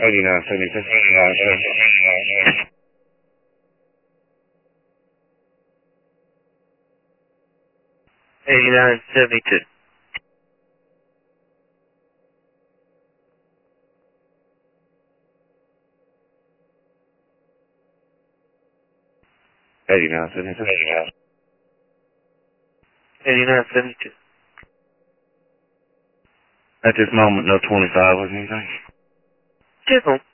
89.72. 89.72. 89.72. 89.72. At this moment, no 25 or anything. Cheers, home.